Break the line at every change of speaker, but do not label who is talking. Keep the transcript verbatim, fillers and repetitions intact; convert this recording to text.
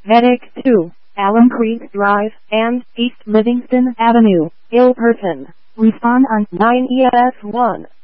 Medic two, Alum Creek Drive, and East Livingston Avenue, Ilperton. Respond on nine E S one.